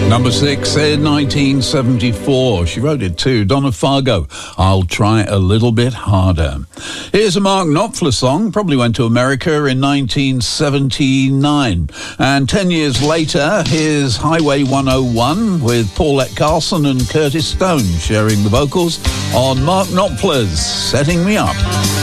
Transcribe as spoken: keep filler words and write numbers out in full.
Number six in nineteen seventy-four. She wrote it too. Donna Fargo, I'll Try a Little Bit Harder. Here's a Mark Knopfler song. Probably went to America in nineteen seventy-nine. And ten years later, here's Highway one oh one with Paulette Carlson and Curtis Stone sharing the vocals on Mark Knopfler's Setting Me Up.